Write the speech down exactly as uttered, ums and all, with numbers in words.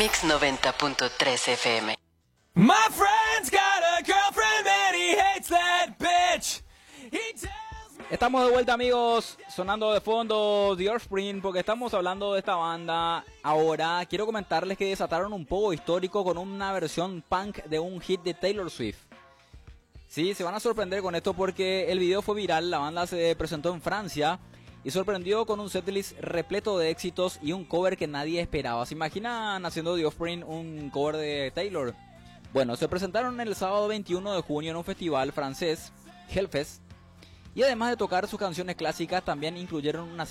Mix noventa punto tres F M. My friend's got a girlfriend and he hates that bitch. He tells me... Estamos de vuelta, amigos, sonando de fondo The Offspring, porque estamos hablando de esta banda. Ahora quiero comentarles que desataron un poco histórico con una versión punk de un hit de Taylor Swift. Sí, se van a sorprender con esto porque el video fue viral. La banda se presentó en Francia y sorprendió con un setlist repleto de éxitos y un cover que nadie esperaba. ¿Se imaginan haciendo The Offspring un cover de Taylor? Bueno, se presentaron el sábado veintiuno de junio en un festival francés, Hellfest, y además de tocar sus canciones clásicas, también incluyeron una